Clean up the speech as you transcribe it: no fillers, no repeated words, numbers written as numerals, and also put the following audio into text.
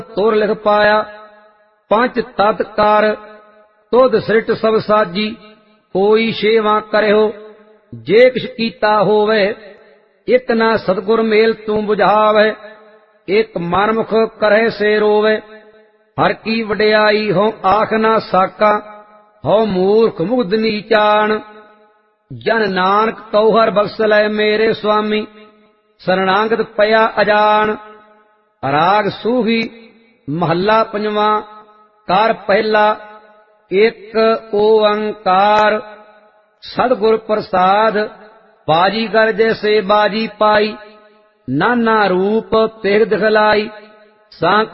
ਤੁਰ ਲਿਖ ਪਾਇਆ। ਪੰਜ ਤਤ ਕਰ ਤੁਧ ਸ੍ਰਿਟ ਸਭ ਸਾਜੀ, ਕੋਈ ਸੇਵਾ ਕਰਿਓ ਜੇ ਕਿਛ ਕੀਤਾ ਹੋਵੇ। ਇਕ ਨਾ ਸਤਿਗੁਰ ਮੇਲ ਤੂੰ ਬੁਝਾਵੇ, ਇਕ ਮਨਮੁਖ ਕਰੇ ਸੇ ਰੋਵੇ। ਹਰ ਕੀ ਵਡਿਆਈ ਹੋ ਆਖ ਨਾ ਸਾਕਾ, ਹੋ ਮੂਰਖ ਮੁਗਧ ਨੀਚਾਨ। ਜਨ ਨਾਨਕ ਕਉ ਹਰ ਬਖਸ਼ ਲੈ ਮੇਰੇ ਸੁਆਮੀ, ਸਰਣਾਗਤ ਪਿਆ ਅਜਾਨ। ਰਾਗ ਸੂਹੀ ਮਹੱਲਾ ਪੰਜਵਾਂ। ਕਰ ਪਹਿਲਾ ਇਕ ਓੰਕਾਰ, ਸਤਿਗੁਰ ਪ੍ਰਸਾਦ। ਬਾਜੀਗਰ ਜੈਸੇ ਬਾਜੀ ਪਾਈ, ਨਾਨਾ ਰੂਪ ਤਿਗ ਦਿਖਲਾਈ।